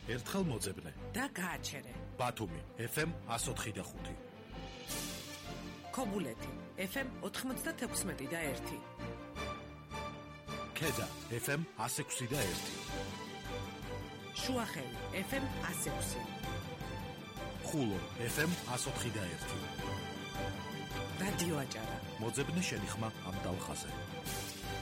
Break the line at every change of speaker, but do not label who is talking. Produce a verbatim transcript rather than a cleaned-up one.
ერთხელ მოძებნე
და გააჩერე.
ბათუმი ეფ ემ εκατო ოთხი და ხუთი,
ქობულეთი ეფ ემ ოთხმოცდათექვსმეტი და ერთი,
ქედა ეფ ემ εκατო ექვსი და ერთი,
შუახევი ეფ ემ εκατო ექვსი,
ხულო ეფ ემ εκατო ოთხი და ერთი.
რადიო აჭარა.
მოძებნე შენი ხმა ამ ტალღაზე.